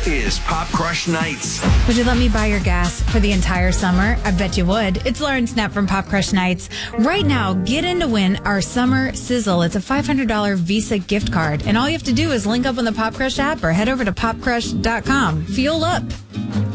is Pop Crush Nights. Would you let me buy your gas for the entire summer? I bet you would. It's Lauren Snap from Pop Crush Nights. Right now, get in to win our summer sizzle. It's a $500 Visa gift card. And all you have to do is link up on the Pop Crush app or head over to popcrush.com. Fuel up.